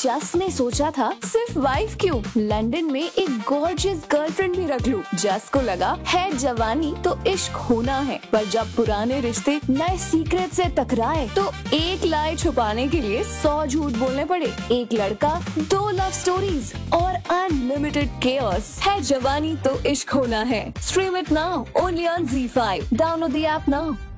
जस ने सोचा था सिर्फ वाइफ क्यों, लंदन में एक गॉर्जियस गर्लफ्रेंड भी रख लूं। जस को लगा है जवानी तो इश्क होना है, पर जब पुराने रिश्ते नए सीक्रेट से टकराए तो एक लाई छुपाने के लिए 100 झूठ बोलने पड़े। एक लड़का, 2 लव स्टोरीज और अनलिमिटेड केओस। है जवानी तो इश्क होना है। Stream it now only on ZEE5। Download the app now.